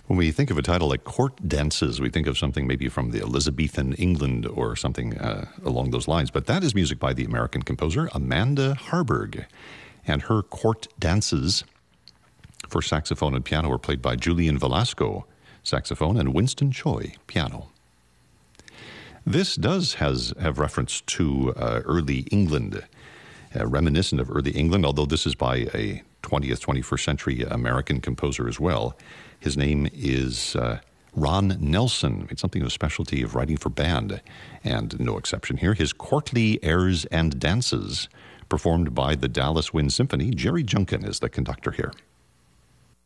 When we think of a title like Court Dances, we think of something maybe from the Elizabethan England or something along those lines. But that is music by the American composer Amanda Harburg. And her Court Dances for saxophone and piano were played by Julian Velasco, saxophone, and Winston Choi, piano. This does have reference to early England, reminiscent of early England, although this is by a 20th, 21st century American composer as well. His name is Ron Nelson. It's something of a specialty of writing for band, and no exception here. His courtly airs and dances, performed by the Dallas Wind Symphony. Jerry Junkin is the conductor here.